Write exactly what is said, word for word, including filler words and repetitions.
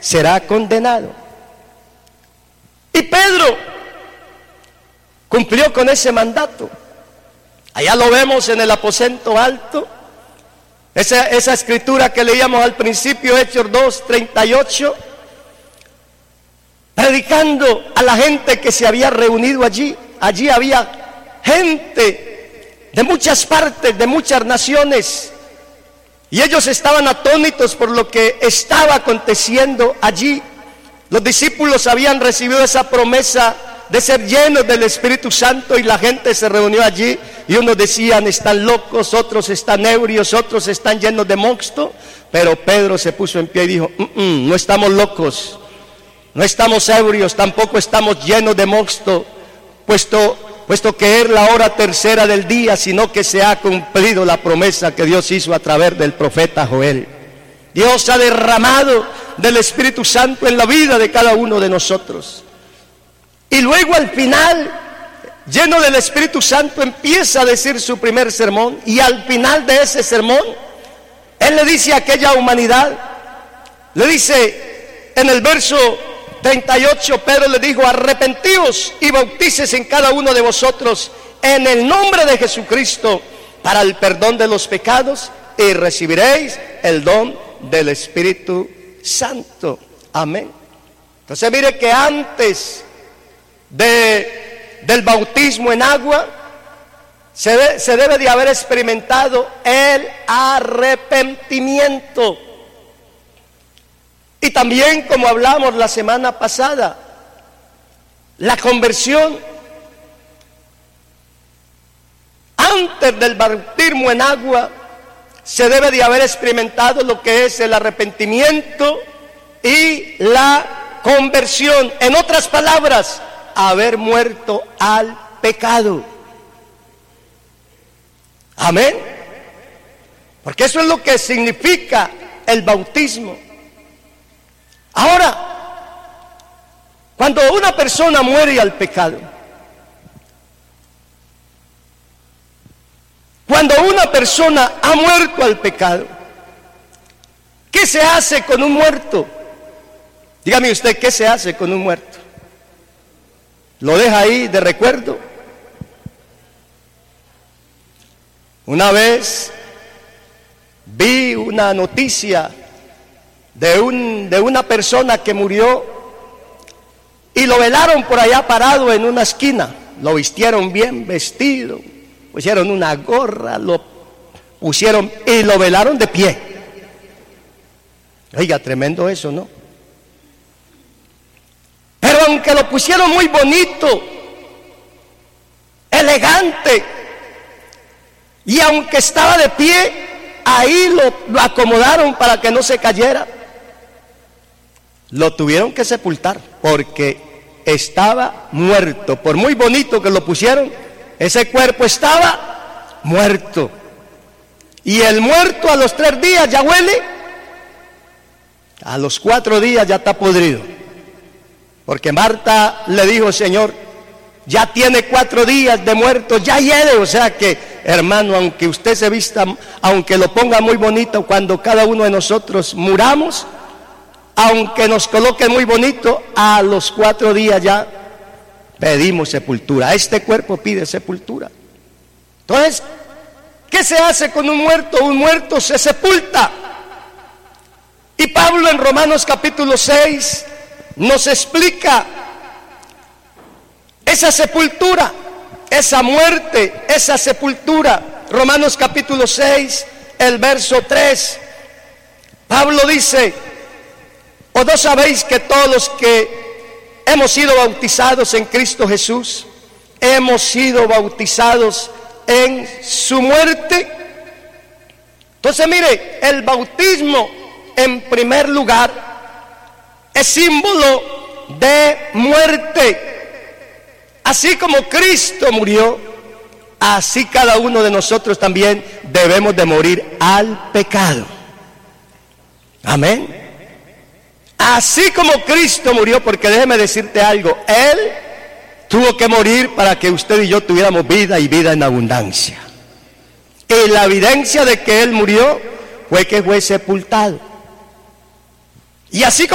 será condenado. Y Pedro cumplió con ese mandato. Allá lo vemos en el aposento alto. Esa, esa escritura que leíamos al principio, Hechos dos, treinta y ocho. Predicando a la gente que se había reunido allí. Allí había gente de muchas partes, de muchas naciones. Y ellos estaban atónitos por lo que estaba aconteciendo allí. Los discípulos habían recibido esa promesa de ser llenos del Espíritu Santo y la gente se reunió allí y unos decían están locos, otros están ebrios, otros están llenos de mosto. Pero Pedro se puso en pie y dijo, mm, mm, no estamos locos, no estamos ebrios, tampoco estamos llenos de mosto, puesto, puesto que es la hora tercera del día, sino que se ha cumplido la promesa que Dios hizo a través del profeta Joel. Dios ha derramado del Espíritu Santo en la vida de cada uno de nosotros. Y luego al final, lleno del Espíritu Santo, empieza a decir su primer sermón. Y al final de ese sermón, Él le dice a aquella humanidad, le dice en el verso treinta y ocho, Pedro le dijo, arrepentíos y bautíces en cada uno de vosotros en el nombre de Jesucristo para el perdón de los pecados y recibiréis el don del Espíritu Santo. Amén. Entonces mire que antes de, del bautismo en agua se, de, se debe de haber experimentado el arrepentimiento. Y también, como hablamos la semana pasada, la conversión. Antes del bautismo en agua se debe de haber experimentado lo que es el arrepentimiento y la conversión. En otras palabras, haber muerto al pecado. Amén. Porque eso es lo que significa el bautismo. Ahora, cuando una persona muere al pecado, cuando una persona ha muerto al pecado, ¿qué se hace con un muerto? Dígame usted, ¿qué se hace con un muerto? ¿Lo deja ahí de recuerdo? Una vez vi una noticia de, un, de una persona que murió y lo velaron por allá parado en una esquina. Lo vistieron bien vestido, pusieron una gorra, lo pusieron y lo velaron de pie. Oiga, tremendo eso, ¿no? Pero aunque lo pusieron muy bonito, elegante, y aunque estaba de pie, ahí lo, lo acomodaron para que no se cayera, lo tuvieron que sepultar porque estaba muerto. Por muy bonito que lo pusieron, ese cuerpo estaba muerto. Y el muerto a los tres días ya huele, a los cuatro días ya está podrido. Porque Marta le dijo, Señor, ya tiene cuatro días de muerto, ya hiede. O sea que, hermano, aunque usted se vista, aunque lo ponga muy bonito, cuando cada uno de nosotros muramos, aunque nos coloque muy bonito, a los cuatro días ya pedimos sepultura. Este cuerpo pide sepultura. Entonces, ¿qué se hace con un muerto? Un muerto se sepulta. Y Pablo en Romanos capítulo seis nos explica esa sepultura, esa muerte, esa sepultura. Romanos capítulo seis, el verso tres. Pablo dice, ¿o no sabéis que todos los que hemos sido bautizados en Cristo Jesús, hemos sido bautizados en su muerte? Entonces mire, el bautismo en primer lugar es símbolo de muerte. Así como Cristo murió, así cada uno de nosotros también debemos de morir al pecado. Amén. Así como Cristo murió, porque déjeme decirte algo, Él tuvo que morir para que usted y yo tuviéramos vida y vida en abundancia. Y la evidencia de que Él murió fue que fue sepultado. Y así como